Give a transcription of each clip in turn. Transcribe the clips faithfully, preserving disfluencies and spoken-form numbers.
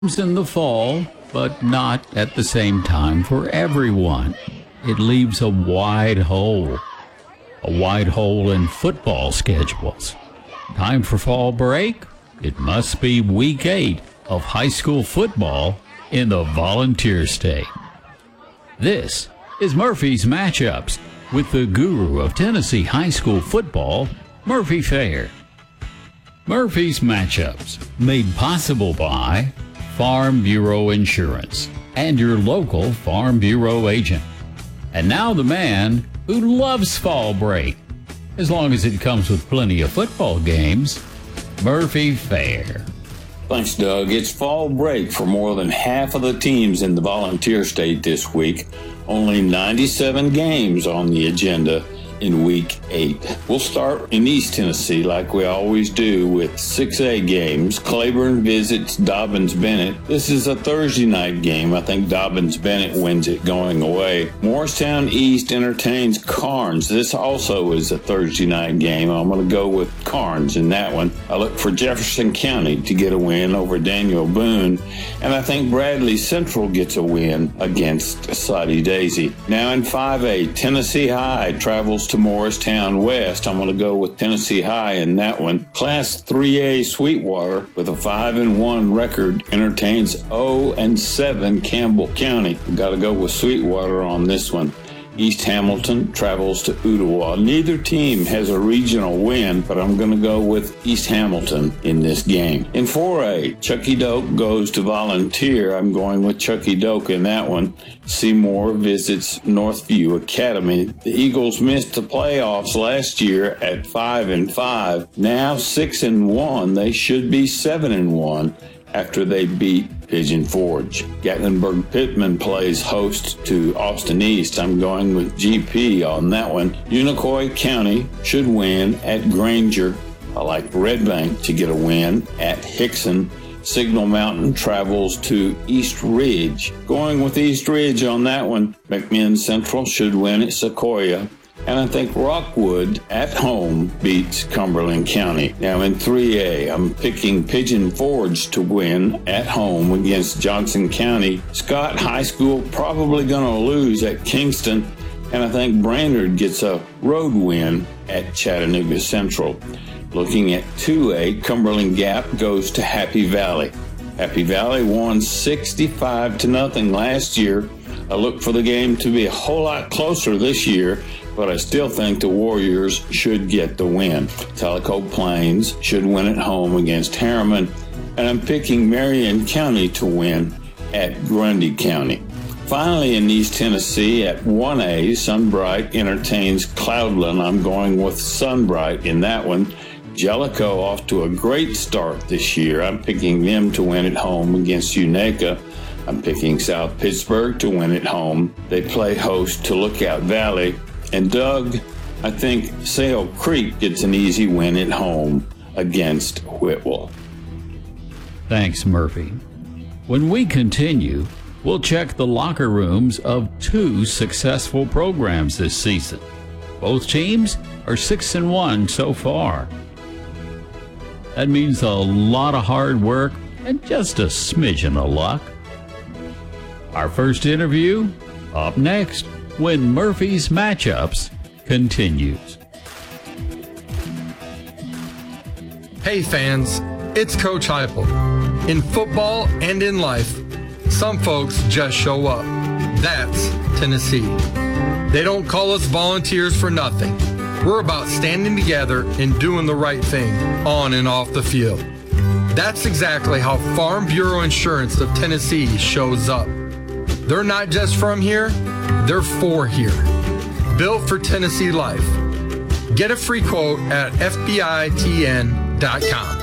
in the fall, but not at the same time for everyone. It leaves a wide hole, a wide hole in football schedules. Time for fall break? It must be week eight of high school football in the Volunteer State. This is Murphy's Matchups with the guru of Tennessee high school football, Murphy Fair. Murphy's Matchups, made possible by Farm Bureau Insurance and your local Farm Bureau agent. And now the man who loves fall break, as long as it comes with plenty of football games, Murphy Fair. Thanks, Doug. It's fall break for more than half of the teams in the Volunteer State this week. Only ninety-seven games on the agenda in week eight. We'll start in East Tennessee like we always do with six A games. Claiborne visits Dobbins-Bennett. This is a Thursday night game. I think Dobbins-Bennett wins it going away. Morristown East entertains Carnes. This also is a Thursday night game. I'm going to go with Carnes in that one. I look for Jefferson County to get a win over Daniel Boone, and I think Bradley Central gets a win against Soddy Daisy. Now in five A, Tennessee High travels to Morristown West. I'm going to go with Tennessee High in that one. Class three A Sweetwater with a five and one record entertains oh and seven Campbell County. We've got to go with Sweetwater on this one. East Hamilton travels to Ooltewah. Neither team has a regional win, but I'm going to go with East Hamilton in this game. In four A, Chucky Doak goes to Volunteer. I'm going with Chucky Doak in that one. Seymour visits Northview Academy. The Eagles missed the playoffs last year at five and five. Now six and one. They should be seven and one after they beat Pigeon Forge. Gatlinburg Pittman plays host to Austin East. I'm going with G P on that one. Unicoi County should win at Granger. I like Red Bank to get a win at Hickson. Signal Mountain travels to East Ridge. Going with East Ridge on that one. McMinn Central should win at Sequoia. And I think Rockwood at home beats Cumberland County. Now in three A, I'm picking Pigeon Forge to win at home against Johnson County. Scott High School probably going to lose at Kingston. And I think Brainerd gets a road win at Chattanooga Central. Looking at two A, Cumberland Gap goes to Happy Valley. Happy Valley won sixty-five to nothing last year. I look for the game to be a whole lot closer this year, but I still think the Warriors should get the win. Tellico Plains should win at home against Harriman, and I'm picking Marion County to win at Grundy County. Finally, in East Tennessee at one A, Sunbright entertains Cloudland. I'm going with Sunbright in that one. Jellicoe off to a great start this year. I'm picking them to win at home against Unaka. I'm picking South Pittsburgh to win at home. They play host to Lookout Valley. And Doug, I think Sale Creek gets an easy win at home against Whitwell. Thanks, Murphy. When we continue, we'll check the locker rooms of two successful programs this season. Both teams are six and one so far. That means a lot of hard work and just a smidgen of luck. Our first interview up next when Murphy's Matchups continues. Hey fans, it's Coach Heupel. In football and in life, some folks just show up. That's Tennessee. They don't call us volunteers for nothing. We're about standing together and doing the right thing on and off the field. That's exactly how Farm Bureau Insurance of Tennessee shows up. They're not just from here, they're for here. Built for Tennessee life. Get a free quote at F B I T N dot com.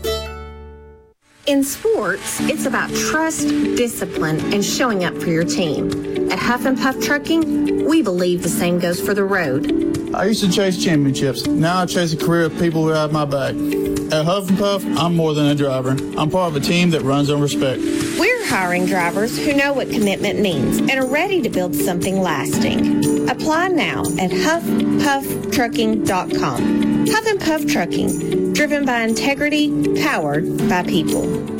In sports, it's about trust, discipline, and showing up for your team. At Huff and Puff Trucking, we believe the same goes for the road. I used to chase championships. Now I chase a career of people who have my back. At Huff and Puff, I'm more than a driver. I'm part of a team that runs on respect. We're hiring drivers who know what commitment means and are ready to build something lasting. Apply now at huff puff trucking dot com. Huff and Puff Trucking, driven by integrity, powered by people.